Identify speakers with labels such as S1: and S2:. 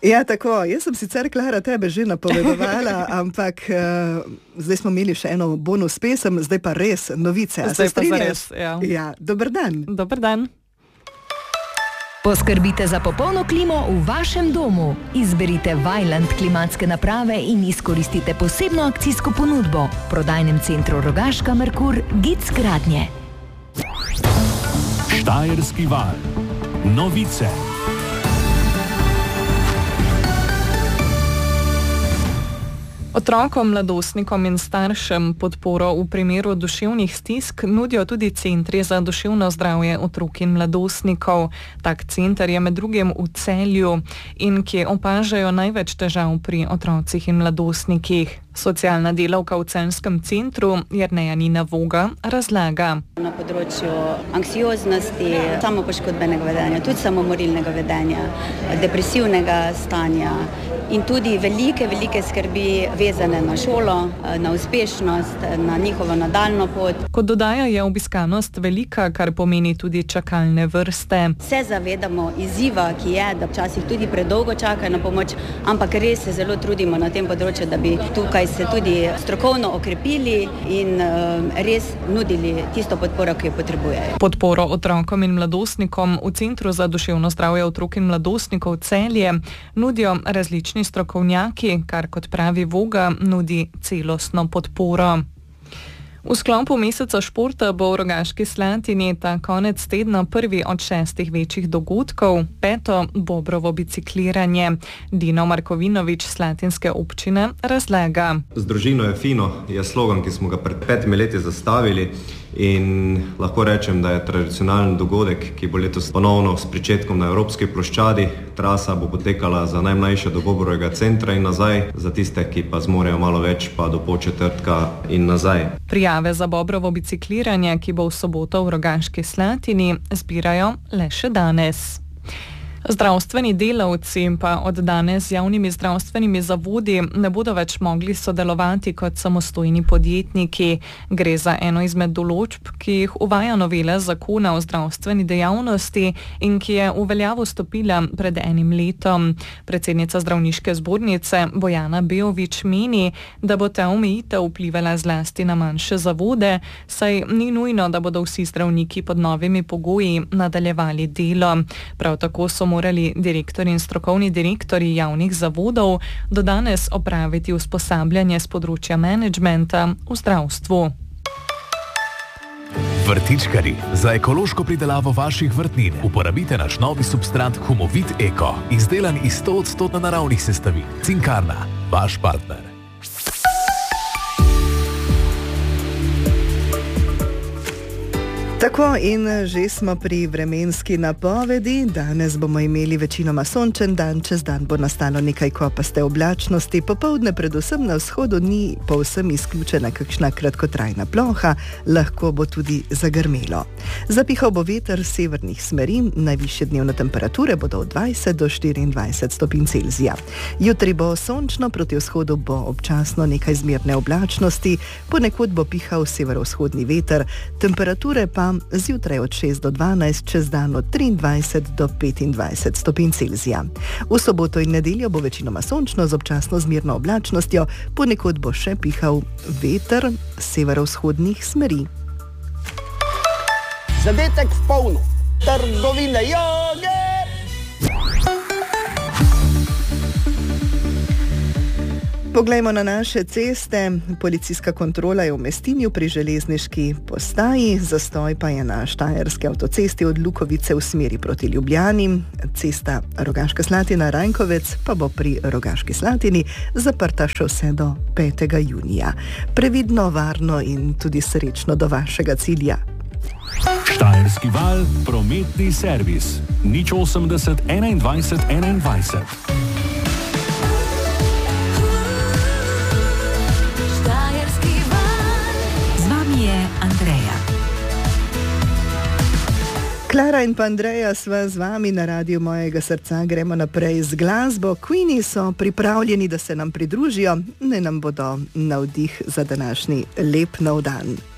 S1: Ja, tako. Jaz sem sicer, Klara, tebe že napovedovala, ampak zdaj smo imeli še eno bonus pesem, zdaj pa res novice.
S2: Zdaj pa res, ja.
S1: Ja, dober dan.
S2: Dober dan.
S3: Poskrbite za popolno klimo v vašem domu. Izberite Vaillant klimatske naprave in izkoristite posebno akcijsko ponudbo. V prodajnem centru Rogaška Merkur Gic Gradnje.
S4: Štajerski val. Novice.
S2: Otrokom, mladostnikom in staršem podporo v primeru duševnih stisk nudijo tudi centri za duševno zdravje otrok in mladostnikov. Tak center je med drugim v Celju in kje opažajo največ težav pri otrocih in mladostnikih. Socialna delavka v celjskem centru Jerneja Nina Voga razlaga.
S5: Na področju anksioznosti, samopoškodbenega vedenja, tudi samomorilnega vedenja, depresivnega stanja in tudi velike skrbi vezane na šolo, na uspešnost, na njihovo nadaljno pot.
S2: Kot dodaja, je obiskanost velika, kar pomeni tudi čakalne vrste.
S5: Se zavedamo izziva, ki je, da včasih tudi predolgo čakajo na pomoč, ampak res se zelo trudimo na tem področju, da bi tukaj se tudi strokovno okrepili in res nudili tisto podporo, ki jo potrebujejo.
S2: Podporo otrokom in mladostnikom v Centru za duševno zdravje otrok in mladostnikov Celje nudijo različni strokovnjaki, kar kot pravi Voga nudi celostno podporo. V sklopu meseca športa bo v Rogaški Slatini ta konec tedna prvi od 6 večjih dogodkov, 5. Bobrovo bicikliranje. Dino Markovinovič Slatinske občine razlaga.
S6: Z družino je fino je slogan, ki smo ga pred 5 leti zastavili in lahko rečem, da je tradicionalen dogodek, ki bo letos ponovno s pričetkom na Evropski ploščadi. Trasa bo potekala za najmlajše do Bobrovega centra in nazaj, za tiste, ki pa zmorejo malo več, pa do Podčetrtka in nazaj.
S2: Prijave za Bobrovo bicikliranje, ki bo v soboto v Rogaški Slatini, zbirajo le še danes. Zdravstveni delavci pa od danes z javnimi zdravstvenimi zavodi ne bodo več mogli sodelovati kot samostojni podjetniki. Gre za eno izmed določb, ki jih uvaja novela zakona o zdravstveni dejavnosti in ki je v veljavo stopila pred 1 letom. Predsednica zdravniške zbornice Bojana Beovič meni, da bo ta omejitev vplivala zlasti na manjše zavode, saj ni nujno, da bodo vsi zdravniki pod novimi pogoji nadaljevali delo. Prav tako so morali direktorji in strokovni direktorji javnih zavodov do danes opraviti usposabljanje z področja menedžmenta v zdravstvu.
S4: Vrtičkarji, za ekološko pridelavo vaših vrtnin uporabite naš novi substrat Humovit Eko, izdelan iz 100% naravnih sestavin. Cinkarna, vaš partner.
S1: Tako in že smo pri vremenski napovedi. Danes bomo imeli večinoma sončen dan, čez dan bo nastalo nekaj kopaste oblačnosti, popoldne predvsem na vzhodu ni povsem izključena kakšna kratkotrajna ploha, lahko bo tudi zagrmelo. Zapihal bo veter severnih smeri, najvišje dnevne temperature bodo od 20 do 24 stopinj Celzija. Jutri bo sončno, proti vzhodu bo občasno nekaj zmerne oblačnosti, ponekod bo pihal severovzhodni veter, temperature pa zjutraj od 6 do 12, čez dan od 23 do 25 stopinj Celzija. V soboto in nedeljo bo večinoma sončno z občasno zmerno oblačnostjo, ponekod bo še pihal veter severovzhodnih smeri.
S7: Zadetek v polno. Trgovine joge!
S1: Poglejmo na naše ceste. Policijska kontrola je v Mestinju pri železniški postaji, zastoj pa je na Štajerski avtocesti od Lukovice v smeri proti Ljubljani. Cesta Rogaška Slatina-Rajnkovec pa bo pri Rogaški Slatini zaprta še vse do 5. junija. Previdno, varno in tudi srečno do vašega cilja.
S4: Štajerski val, prometni servis. 080 21 21.
S3: Andreja.
S1: Klara in pa Andreja sva z vami na Radiu mojega srca. Gremo naprej z glasbo. Queeni so pripravljeni, da se nam pridružijo, naj nam bodo navdih za današnji lep nov dan.